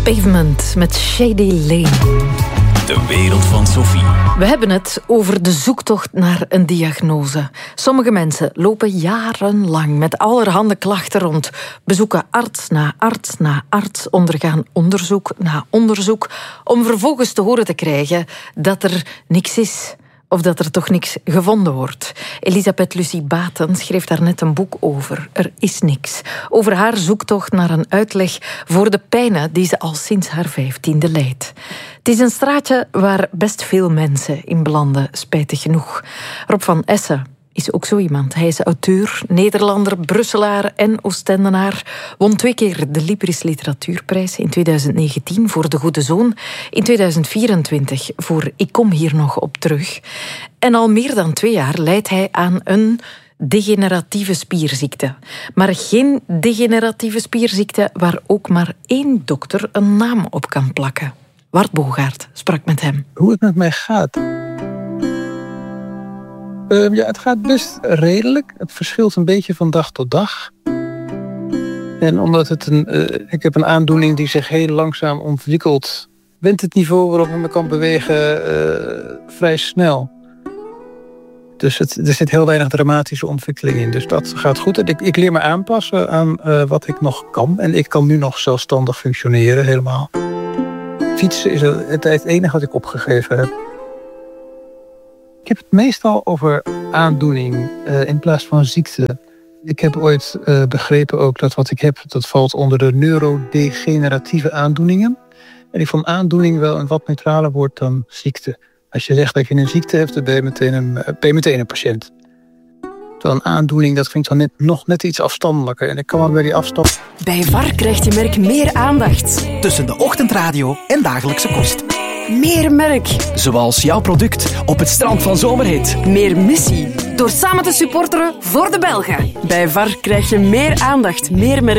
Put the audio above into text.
Pavement met Shady Lane. De wereld van Sophie. We hebben het over de zoektocht naar een diagnose. Sommige mensen lopen jarenlang met allerhande klachten rond. Bezoeken arts na arts na arts, ondergaan onderzoek na onderzoek, om vervolgens te horen te krijgen dat er niks is. Of dat er toch niks gevonden wordt. Elisabeth Lucie Baten schreef daar net een boek over. Er is niks. Over haar zoektocht naar een uitleg voor de pijnen die ze al sinds haar 15e lijdt. Het is een straatje waar best veel mensen in belanden, spijtig genoeg. Rob van Essen is ook zo iemand. Hij is auteur, Nederlander, Brusselaar en Oostendenaar. Won 2 keer de Libris Literatuurprijs. In 2019 voor De Goede Zoon. In 2024 voor Ik kom hier nog op terug. En al meer dan 2 jaar lijdt hij aan een degeneratieve spierziekte. Maar geen degeneratieve spierziekte waar ook maar 1 dokter een naam op kan plakken. Wart Bogaert sprak met hem. Hoe het met mij gaat? Het gaat best redelijk. Het verschilt een beetje van dag tot dag. En omdat ik heb een aandoening die zich heel langzaam ontwikkelt, went het niveau waarop ik me kan bewegen vrij snel. Dus er zit heel weinig dramatische ontwikkeling in. Dus dat gaat goed. En ik leer me aanpassen aan wat ik nog kan. En ik kan nu nog zelfstandig functioneren helemaal. Fietsen is het enige wat ik opgegeven heb. Ik heb het meestal over aandoening in plaats van ziekte. Ik heb ooit begrepen ook dat wat ik heb, dat valt onder de neurodegeneratieve aandoeningen. En ik vond aandoening wel een wat neutraler woord dan ziekte. Als je zegt dat je een ziekte hebt, dan ben je meteen een patiënt. Terwijl een aandoening, dat klinkt dan nog net iets afstandelijker. En ik kan wel bij die afstand. Bij VAR krijgt je merk meer aandacht. Tussen de ochtendradio en dagelijkse kost. Meer merk. Zoals jouw product op het strand van Zomerhit. Meer missie. Door samen te supporteren voor de Belgen. Bij VAR krijg je meer aandacht, meer merk.